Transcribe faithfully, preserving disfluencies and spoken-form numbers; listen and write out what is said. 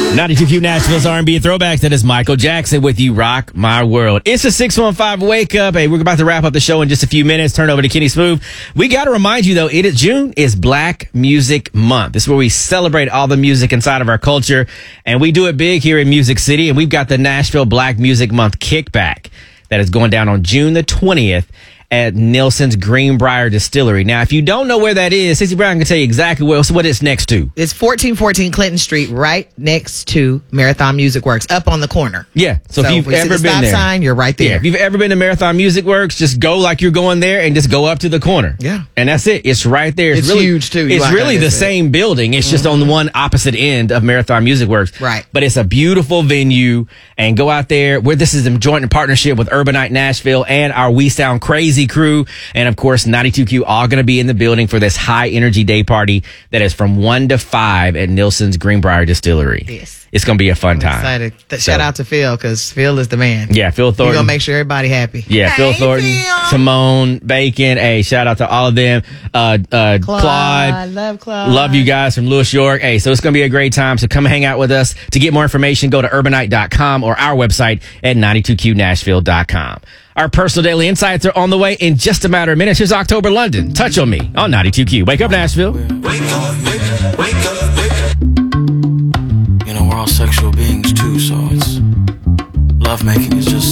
ninety-two Q Nashville's R and B Throwbacks. That is Michael Jackson with You Rock My World. It's a six one five Wake Up. Hey, we're about to wrap up the show in just a few minutes. Turn over to Kenny Smooth. We got to remind you, though, it is June is Black Music Month. This is where we celebrate all the music inside of our culture, and we do it big here in Music City, and we've got the Nashville Black Music Month Kickback that is going down on June the twentieth at Nelson's Greenbrier Distillery. Now, if you don't know where that is, Sissy Brown can tell you exactly where, so what it's next to. It's fourteen fourteen Clinton Street, right next to Marathon Music Works, up on the corner. Yeah. So, so if you've if you ever see the been stop there, sign, you're right there. Yeah, if you've ever been to Marathon Music Works, just go like you're going there and just go up to the corner. Yeah. And that's it. It's right there. It's, It's really, huge, too. You It's like really that, the isn't it? same building. It's mm-hmm. just on the one opposite end of Marathon Music Works. Right. But it's a beautiful venue, and go out there where this is in joint in partnership with Urbanite Nashville and our We Sound Crazy crew. And of course, ninety-two Q all going to be in the building for this high energy day party that is from one to five at Nelson's Greenbrier Distillery. Yes. It's going to be a fun I'm time. excited. Th- So- Shout out to Phil, because Phil is the man. Yeah, Phil Thornton. We're going to make sure everybody happy. Yeah, Phil Hey, Thornton, Phil. Simone, Bacon. Hey, shout out to all of them. Uh, uh, Claude. Claude. Love Claude. Love you guys from Louis York. Hey, so it's going to be a great time. So come hang out with us. To get more information, go to urbanite dot com or our website at ninety-two Q nashville dot com. Our personal daily insights are on the way in just a matter of minutes. Here's October London. Touch on Me on ninety-two Q. Wake up, Nashville. Wake up, wake up, wake up, wake up. You know, we're all sexual beings too, so it's lovemaking is just